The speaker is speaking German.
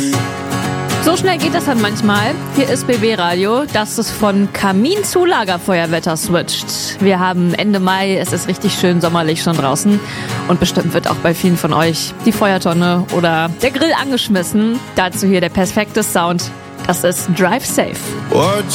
So schnell geht das dann manchmal. Hier ist BB Radio, das ist von Kamin zu Lagerfeuerwetter switcht. Wir haben Ende Mai, es ist richtig schön sommerlich schon draußen und bestimmt wird auch bei vielen von euch die Feuertonne oder der Grill angeschmissen. Dazu hier der perfekte Sound, das ist Drive Safe.